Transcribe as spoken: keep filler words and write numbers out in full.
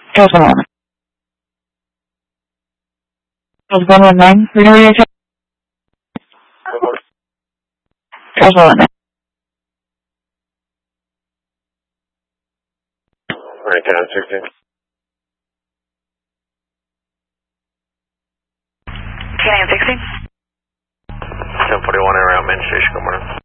Charles one one. Charles one one nine. Reno Radio check. Charles one one nine. Alright, down sixteen. K nine sixteen. ten forty-one around Main Station, good morning.